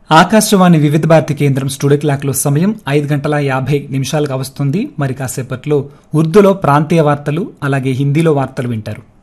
ఆకాశవాణి వివిధ భారతి కేంద్రం studio clock లో సమయం 5:50 వస్తుంది. మరి కాసేపట్లో ఉర్దూలో ప్రాంతీయ వార్తలు అలాగే హిందీలో వార్తలు వింటారు.